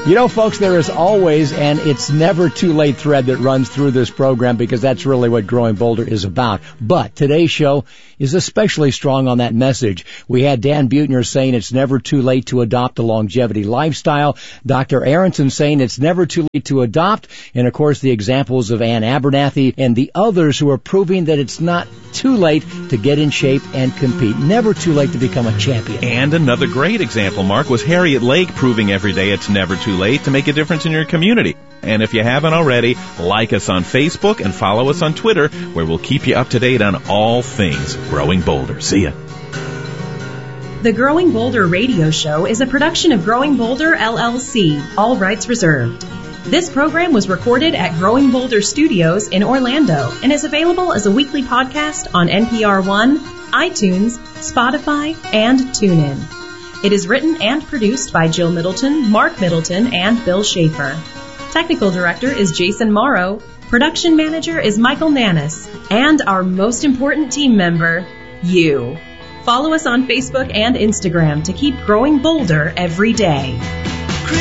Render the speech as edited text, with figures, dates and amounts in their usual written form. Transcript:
You know, folks, there is always an it's never too late thread that runs through this program because that's really what Growing Bolder is about. But today's show is especially strong on that message. We had Dan Buettner saying it's never too late to adopt a longevity lifestyle. Dr. Aronson saying it's never too late to adopt. And, of course, the examples of Ann Abernathy and the others who are proving that it's not too late to get in shape and compete. Never too late to become a champion. And another great example, Mark, was Harriet Lake proving every day it's never too late to make a difference in your community. And if you haven't already, like us on Facebook and follow us on Twitter, where we'll keep you up to date on all things Growing Bolder. See ya. The Growing Bolder radio show is a production of Growing Bolder, LLC, all rights reserved. This program was recorded at Growing Bolder Studios in Orlando and is available as a weekly podcast on NPR One, iTunes, Spotify, and TuneIn. It is written and produced by Jill Middleton, Mark Middleton, and Bill Schaefer. Technical director is Jason Morrow. Production manager is Michael Nannis. And our most important team member, you. Follow us on Facebook and Instagram to keep growing bolder every day.